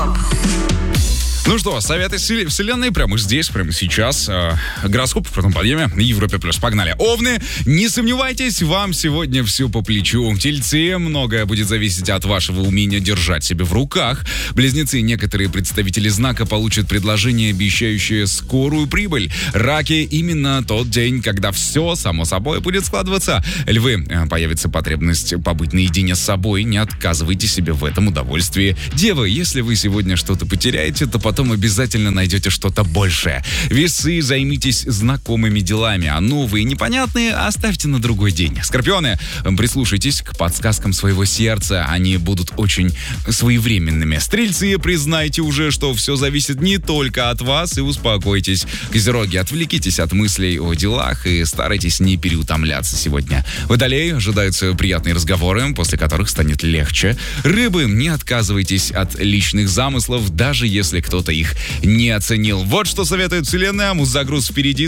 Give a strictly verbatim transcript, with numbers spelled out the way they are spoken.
Ну что, советы вселенной прямо здесь, прямо сейчас. Э, гороскоп в крутом подъеме на Европе плюс. Погнали. Овны, не сомневайтесь, вам сегодня все по плечу. Тельцы, многое будет зависеть от вашего умения держать себя в руках. Близнецы, некоторые представители знака получат предложение, обещающее скорую прибыль. Раки, именно тот день, когда все, само собой, будет складываться. Львы, э, появится потребность побыть наедине с собой. Не отказывайте себе в этом удовольствии. Девы, если вы сегодня что-то потеряете, то потом обязательно найдете что-то большее. Весы, займитесь знакомыми делами, а новые непонятные оставьте на другой день. Скорпионы, прислушайтесь к подсказкам своего сердца, они будут очень своевременными. Стрельцы, признайте уже, что все зависит не только от вас, и успокойтесь. Козероги, отвлекитесь от мыслей о делах и старайтесь не переутомляться сегодня. Водолеи, ожидаются приятные разговоры, после которых станет легче. Рыбы, не отказывайтесь от личных замыслов, даже если кто-то их не оценил. Вот что советует вселенная. Муз-загруз впереди.